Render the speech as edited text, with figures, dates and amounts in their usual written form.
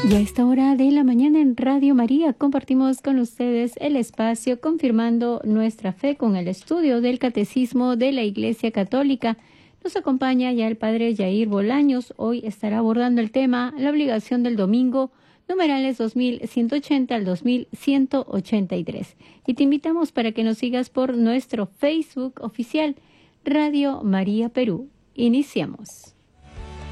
Y a esta hora de la mañana en Radio María compartimos con ustedes el espacio confirmando nuestra fe con el estudio del Catecismo de la Iglesia Católica. Nos acompaña ya el Padre Yair Bolaños. Hoy estará abordando el tema la obligación del domingo, numerales 2180 al 2183. Y te invitamos para que nos sigas por nuestro Facebook oficial Radio María Perú. Iniciamos.